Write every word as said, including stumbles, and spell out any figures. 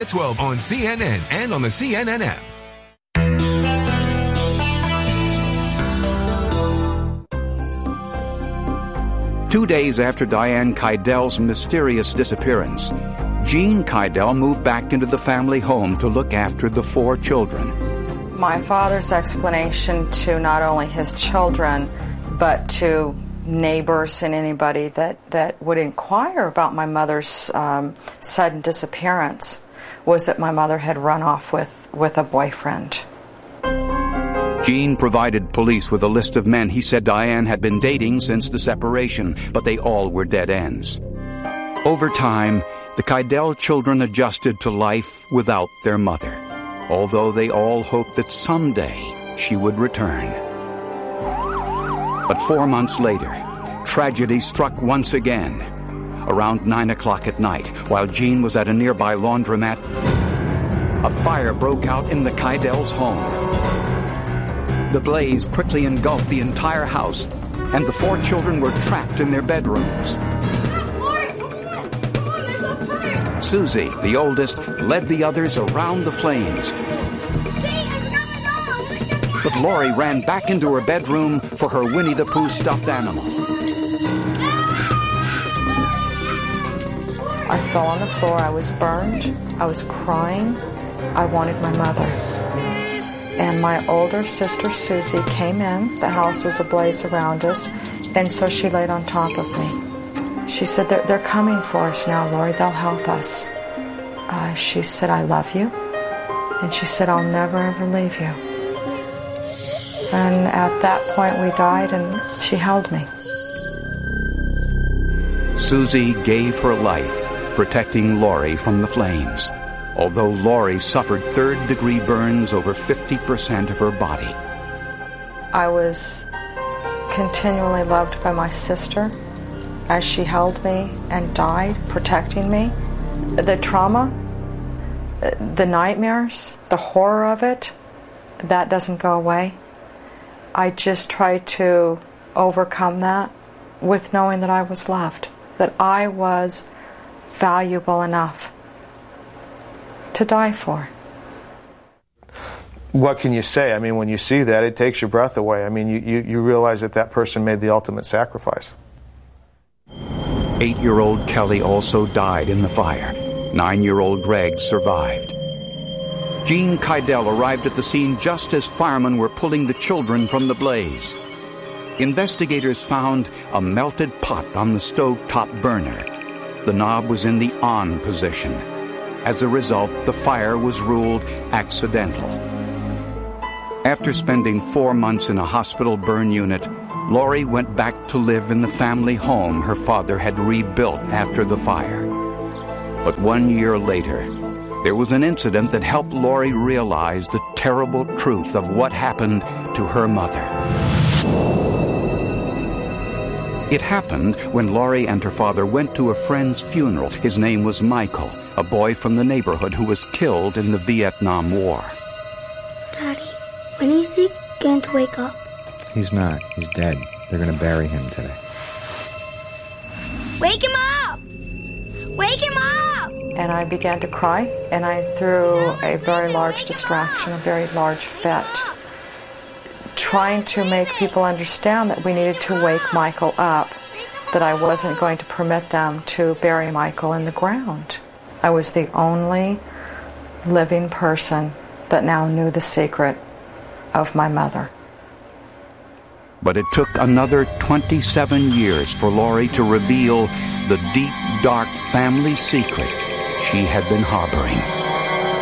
twelve on C N N and on the C N N app. Two days after Diane Keidel's mysterious disappearance, Jean Keidel moved back into the family home to look after the four children. My father's explanation to not only his children, but to neighbors and anybody that, that would inquire about my mother's um, sudden disappearance was that my mother had run off with, with a boyfriend. Jean provided police with a list of men he said Diane had been dating since the separation, but they all were dead ends. Over time, the Keidel children adjusted to life without their mother, although they all hoped that someday she would return. But four months later, tragedy struck once again. Around nine o'clock at night, while Jean was at a nearby laundromat, a fire broke out in the Keidels' home. The blaze quickly engulfed the entire house, and the four children were trapped in their bedrooms. Susie, the oldest, led the others around the flames. But Lori ran back into her bedroom for her Winnie the Pooh stuffed animal. I fell on the floor. I was burned. I was crying. I wanted my mother. And my older sister, Susie, came in. The house was ablaze around us, and so she laid on top of me. She said, they're, they're coming for us now, Lori. They'll help us. Uh, she said, I love you. And she said, I'll never, ever leave you. And at that point, we died, and she held me. Susie gave her life, protecting Lori from the flames, although Lori suffered third-degree burns over fifty percent of her body. I was continually loved by my sister as she held me and died, protecting me. The trauma, the nightmares, the horror of it, that doesn't go away. I just tried to overcome that with knowing that I was loved, that I was valuable enough to die for. What can you say? I mean, when you see that, it takes your breath away. I mean, you, you, you realize that that person made the ultimate sacrifice. Eight-year-old Kelly also died in the fire. Nine-year-old Greg survived. Jean Keidel arrived at the scene just as firemen were pulling the children from the blaze. Investigators found a melted pot on the stovetop burner. The knob was in the on position. As a result, the fire was ruled accidental. After spending four months in a hospital burn unit, Lori went back to live in the family home her father had rebuilt after the fire. But one year later, there was an incident that helped Lori realize the terrible truth of what happened to her mother. It happened when Lori and her father went to a friend's funeral. His name was Michael, a boy from the neighborhood who was killed in the Vietnam War. Daddy, when is he going to wake up? He's not. He's dead. They're going to bury him today. Wake him up! Wake him up! And I began to cry, and I threw a very large distraction, a very large fit, trying to make people understand that we needed to wake Michael up, that I wasn't going to permit them to bury Michael in the ground. I was the only living person that now knew the secret of my mother. But it took another twenty-seven years for Lori to reveal the deep, dark family secret she had been harboring.